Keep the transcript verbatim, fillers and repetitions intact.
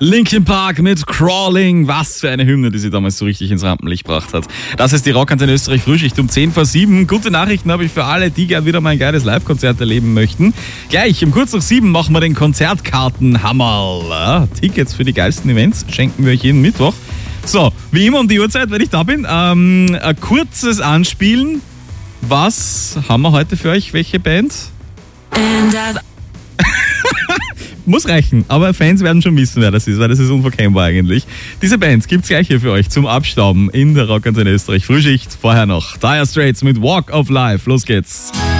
Linkin Park mit Crawling. Was für eine Hymne, die sie damals so richtig ins Rampenlicht gebracht hat. Das ist die Rockantenne Österreich Frühschicht um zehn vor sieben. Gute Nachrichten habe ich für alle, die gerne wieder mal ein geiles Live-Konzert erleben möchten. Gleich um kurz nach sieben machen wir den Konzertkartenhammer. Ja, Tickets für die geilsten Events schenken wir euch jeden Mittwoch. So, wie immer um die Uhrzeit, wenn ich da bin, ähm, ein kurzes Anspielen. Was haben wir heute für euch? Welche Band? Muss reichen, aber Fans werden schon wissen, wer das ist, weil das ist unverkennbar eigentlich. Diese Band gibt's gleich hier für euch zum Abstauben in der Rockantenne Österreich Frühschicht. Vorher noch Dire Straits mit Walk of Life. Los geht's.